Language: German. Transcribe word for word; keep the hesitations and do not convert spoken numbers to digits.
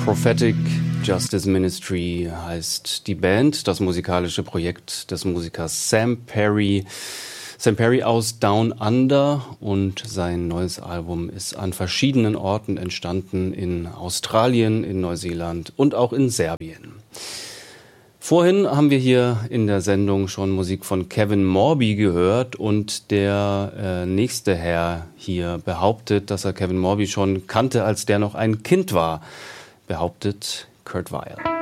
Prophetic Justice Ministry heißt die Band, das musikalische Projekt des Musikers Sam Perry. Sam Perry aus Down Under, und sein neues Album ist an verschiedenen Orten entstanden, in Australien, in Neuseeland und auch in Serbien. Vorhin haben wir hier in der Sendung schon Musik von Kevin Morby gehört, und der äh, nächste Herr hier behauptet, dass er Kevin Morby schon kannte, als der noch ein Kind war, behauptet Kurt Weill.